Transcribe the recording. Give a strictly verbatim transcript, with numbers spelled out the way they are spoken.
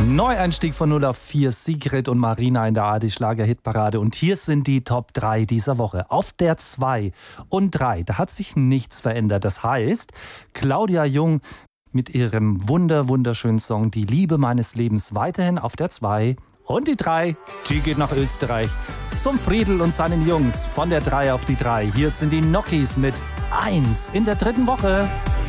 Neueinstieg von null auf vier, Sigrid und Marina in der A R D-Schlager-Hitparade. Und hier sind die Top drei dieser Woche. Auf der zwei und drei, da hat sich nichts verändert. Das heißt, Claudia Jung mit ihrem wunder wunderschönen Song Die Liebe meines Lebens weiterhin auf der zwei. Und die drei, die geht nach Österreich. Zum Friedl und seinen Jungs von der drei auf die drei. Hier sind die Nokis mit eins in der dritten Woche.